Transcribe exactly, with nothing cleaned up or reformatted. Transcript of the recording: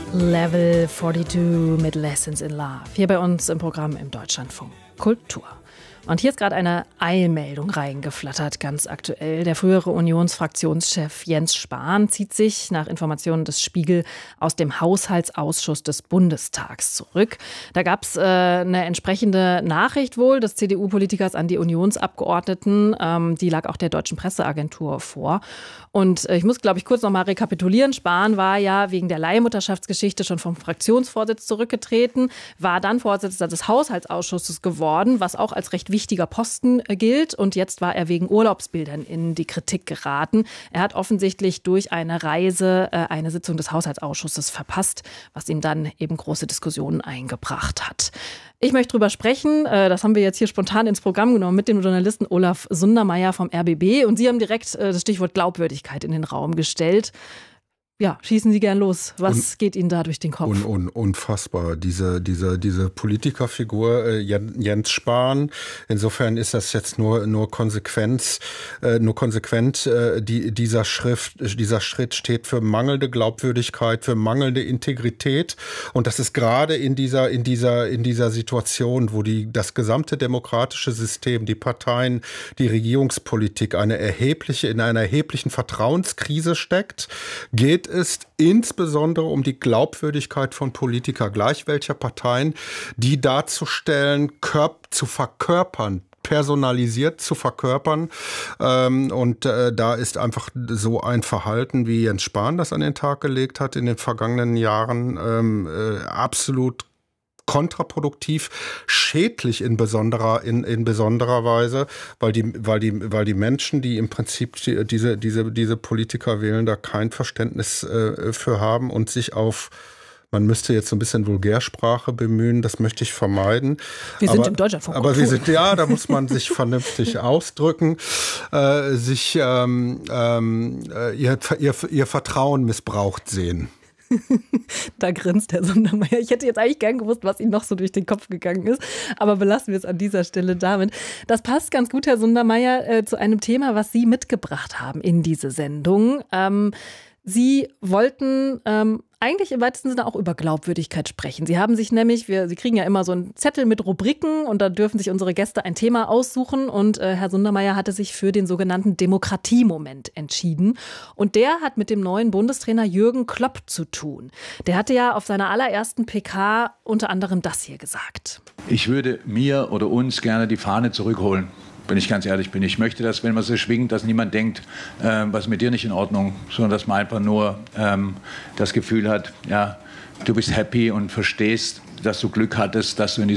Level zweiundvierzig mit Lessons in Love. Hier bei uns im Programm im Deutschlandfunk Kultur. Und hier ist gerade eine Eilmeldung reingeflattert, ganz aktuell. Der frühere Unionsfraktionschef Jens Spahn zieht sich nach Informationen des Spiegel aus dem Haushaltsausschuss des Bundestags zurück. Da gab es äh, eine entsprechende Nachricht wohl des C D U-Politikers an die Unionsabgeordneten. Ähm, die lag auch der Deutschen Presseagentur vor. Und äh, ich muss, glaube ich, kurz noch mal rekapitulieren. Spahn war ja wegen der Leihmutterschaftsgeschichte schon vom Fraktionsvorsitz zurückgetreten, war dann Vorsitzender des Haushaltsausschusses geworden, was auch als recht wichtiger Posten gilt. Und jetzt war er wegen Urlaubsbildern in die Kritik geraten. Er hat offensichtlich durch eine Reise äh, eine Sitzung des Haushaltsausschusses verpasst, was ihm dann eben große Diskussionen eingebracht hat. Ich möchte drüber sprechen, äh, das haben wir jetzt hier spontan ins Programm genommen, mit dem Journalisten Olaf Sundermeier vom R B B. Und Sie haben direkt äh, das Stichwort Glaubwürdigkeit in den Raum gestellt. Ja, schießen Sie gern los. Was un- geht Ihnen da durch den Kopf? Un- un- unfassbar, diese, diese, diese Politikerfigur äh, Jens Spahn. Insofern ist das jetzt nur, nur Konsequenz, äh, nur konsequent. Äh, die, dieser Schrift, dieser Schritt steht für mangelnde Glaubwürdigkeit, für mangelnde Integrität. Und das ist gerade in dieser, in dieser, in dieser Situation, wo die, das gesamte demokratische System, die Parteien, die Regierungspolitik eine erhebliche, in einer erheblichen Vertrauenskrise steckt, geht ist insbesondere um die Glaubwürdigkeit von Politikern, gleich welcher Parteien, die darzustellen, körp- zu verkörpern, personalisiert zu verkörpern. Ähm, und äh, da ist einfach so ein Verhalten, wie Jens Spahn das an den Tag gelegt hat in den vergangenen Jahren, ähm, äh, absolut kontraproduktiv, schädlich in besonderer, in, in besonderer Weise, weil die, weil die, weil die Menschen, die im Prinzip diese, diese, diese Politiker wählen, da kein Verständnis äh, für haben und sich auf, man müsste jetzt so ein bisschen Vulgärsprache bemühen, das möchte ich vermeiden. Wir sind aber, im Deutschlandfunk. Aber wir sind, ja, da muss man sich vernünftig ausdrücken, äh, sich ähm, ähm, ihr, ihr, ihr Vertrauen missbraucht sehen. Da grinst Herr Sundermeier. Ich hätte jetzt eigentlich gern gewusst, was Ihnen noch so durch den Kopf gegangen ist, aber belassen wir es an dieser Stelle damit. Das passt ganz gut, Herr Sundermeier, äh, zu einem Thema, was Sie mitgebracht haben in diese Sendung. Ähm, Sie wollten ähm, eigentlich im weitesten Sinne auch über Glaubwürdigkeit sprechen. Sie haben sich nämlich, wir, Sie kriegen ja immer so einen Zettel mit Rubriken und da dürfen sich unsere Gäste ein Thema aussuchen und äh, Herr Sundermeier hatte sich für den sogenannten Demokratiemoment entschieden und der hat mit dem neuen Bundestrainer Jürgen Klopp zu tun. Der hatte ja auf seiner allerersten P K unter anderem das hier gesagt. Ich würde mir oder uns gerne die Fahne zurückholen. Wenn ich ganz ehrlich bin. Ich möchte, dass, wenn man so schwingt, dass niemand denkt, äh, was ist mit dir nicht in Ordnung, sondern dass man einfach nur ähm, das Gefühl hat, ja, du bist happy und verstehst, dass du Glück hattest, dass du in